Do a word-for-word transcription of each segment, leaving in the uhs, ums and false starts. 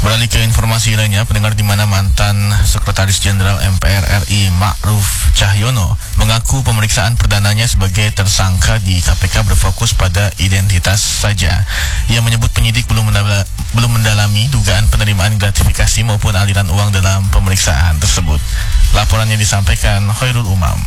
Beralih ke informasi lainnya, pendengar, di mana mantan Sekretaris Jenderal M P R R I Ma'ruf Cahyono mengaku pemeriksaan perdananya sebagai tersangka di K P K berfokus pada identitas saja. Ia menyebut penyidik belum mendala, belum mendalami dugaan penerimaan gratifikasi maupun aliran uang dalam pemeriksaan tersebut. Laporannya disampaikan Khairul Umam.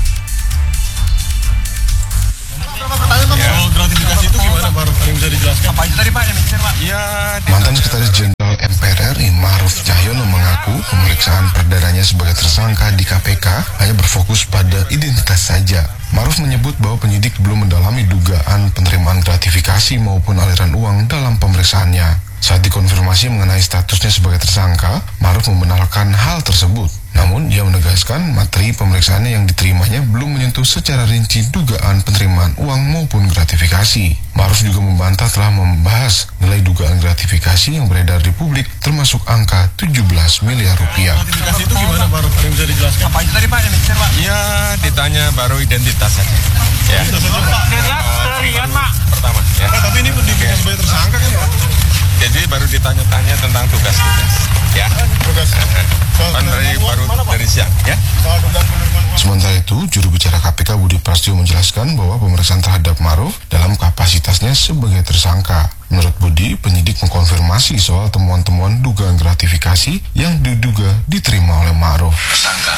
Ya, oh, gratifikasi itu gimana, Baru? Yang bisa dijelaskan? Apa itu tadi, Pak? Yang mikir, Pak? Ya, Mantan Sekretaris Jenderal M P R R I Ma'ruf Cahyono mengaku pemeriksaan perdananya sebagai tersangka di K P K hanya berfokus pada identitas saja. Ma'ruf menyebut bahwa penyidik belum mendalami dugaan penerimaan gratifikasi maupun aliran uang dalam pemeriksaannya. Saat dikonfirmasi mengenai statusnya sebagai tersangka, Ma'ruf membenarkan hal tersebut. Namun, ia menegaskan materi pemeriksaannya yang diterimanya belum menyentuh secara rinci dugaan penerimaan uang maupun gratifikasi. Ma'ruf juga membantah telah membahas nilai dugaan gratifikasi yang beredar di publik, termasuk angka tujuh belas miliar rupiah. Gratifikasi itu gimana, Baru? Yang bisa dijelaskan? Apa itu tadi, Pak? Yang mikir, Pak? Ya, ditanya baru identitas saja. Ya. Terlihat, Pak. Pertama, ya. Pak, tapi ini dibikin sebagai tersangka kan, Pak? Jadi baru ditanya-tanya tentang tugas-tugas, ya. Tugas. Kan dari baru dari siang, ya. Sementara itu, juru bicara K P K Budi Prasetyo menjelaskan bahwa pemeriksaan terhadap Ma'ruf dalam kapasitasnya sebagai tersangka. Menurut Budi, penyidik mengkonfirmasi soal temuan-temuan dugaan gratifikasi yang diduga diterima oleh Ma'ruf. Tersangka.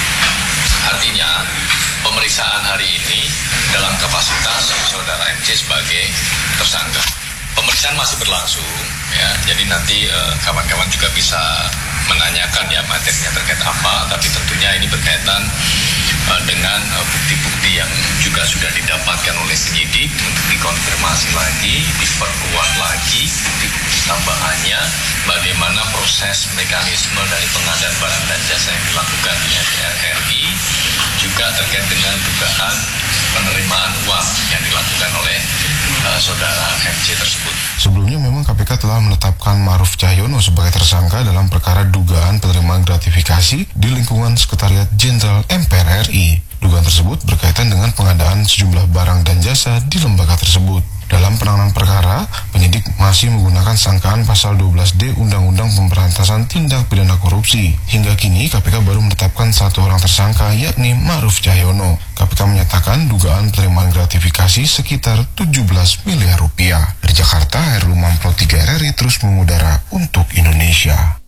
Artinya, pemeriksaan hari ini dalam kapasitas saudara M C sebagai tersangka. Pemeriksaan masih berlangsung, ya. Jadi nanti eh, kawan-kawan juga bisa menanyakan ya materinya terkait apa, tapi tentunya ini berkaitan eh, dengan eh, bukti-bukti yang juga sudah didapatkan oleh penyidik untuk dikonfirmasi lagi, diperkuat lagi bukti-bukti tambahannya, bagaimana proses mekanisme dari pengadaan barang dan jasa yang dilakukan di M P R R I, juga terkait dengan dugaan penerimaan uang yang dilakukan oleh uh, saudara M C tersebut. Sebelumnya memang K P K telah menetapkan Ma'ruf Cahyono sebagai tersangka dalam perkara dugaan penerimaan gratifikasi di lingkungan Sekretariat Jenderal M P R R I. Dugaan tersebut berkaitan dengan pengadaan sejumlah barang dan jasa di lembaga tersebut. Dalam penanganan perkara, penyidik masih menggunakan sangkaan pasal dua belas D Undang-Undang Pemberantasan Tindak Pidana Korupsi. Hingga kini, K P K baru menetapkan satu orang tersangka, yakni Ma'ruf Cahyono. K P K menyatakan dugaan penerimaan gratifikasi sekitar tujuh belas miliar rupiah. Dari Jakarta, Khairul Umam Pro tiga R R I terus mengudara untuk Indonesia.